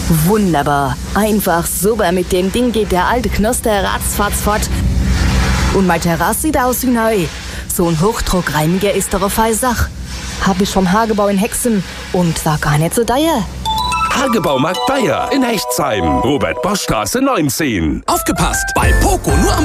Wunderbar. Einfach super. Mit dem Ding geht der alte Knoster ratzfatz fort. Und meine Terrasse sieht aus wie neu. So ein Hochdruckreiniger ist doch eine feine Sache. Hab ich vom Hagebau in Hexen und war gar nicht so teuer. Hagebaumarkt Bayer in Hechtsheim. Robert-Bosch-Straße 19. Aufgepasst! Bei Poco nur am